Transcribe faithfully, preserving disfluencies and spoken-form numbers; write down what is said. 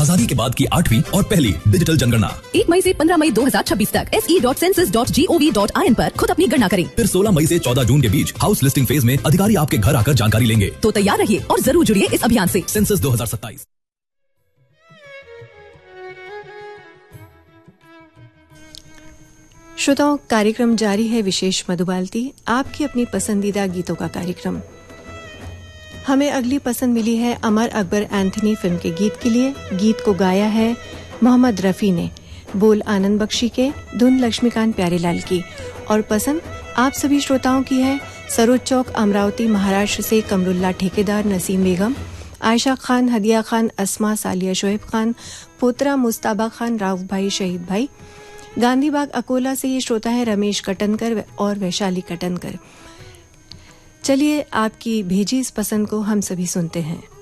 आजादी के बाद की आठवीं और पहली डिजिटल जनगणना। एक मई से पंद्रह मई दो हजार छब्बीस तक S E dot census dot G O V dot I N पर खुद अपनी गणना करें। फिर सोलह मई से चौदह जून के बीच हाउस लिस्टिंग फेज में अधिकारी आपके घर आकर जानकारी लेंगे। तो तैयार रहिए और जरूर जुड़िए इस अभियान से। सेंसस दो हजार सत्ताईस। श्रोताओं, कार्यक्रम जारी है विशेष मधुबालती, आपकी अपनी पसंदीदा गीतों का कार्यक्रम। हमें अगली पसंद मिली है अमर अकबर एंथनी फिल्म के गीत के लिए। गीत को गाया है मोहम्मद रफ़ी ने, बोल आनंद बख्शी के, धुन लक्ष्मीकांत प्यारेलाल की, और पसंद आप सभी श्रोताओं की है सरोज चौक अमरावती महाराष्ट्र से कमरुल्ला ठेकेदार, नसीम बेगम, आयशा खान, हदिया खान, अस्मा, सालिया, शोएब खान, पोतरा मुस्ताबा खान, राउफ भाई, शहीद भाई। गांधीबाग अकोला से ये श्रोता है रमेश कटनकर और वैशाली कटनकर। चलिए आपकी भेजी इस पसंद को हम सभी सुनते हैं।